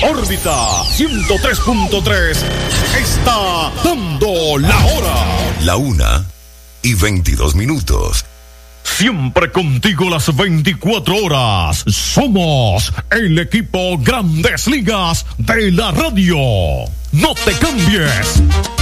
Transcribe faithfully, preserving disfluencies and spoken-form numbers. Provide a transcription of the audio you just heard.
Órbita ciento tres punto tres está dando la hora. La una y veintidós minutos. Siempre contigo las veinticuatro horas. Somos el equipo Grandes Ligas de la radio. No te cambies.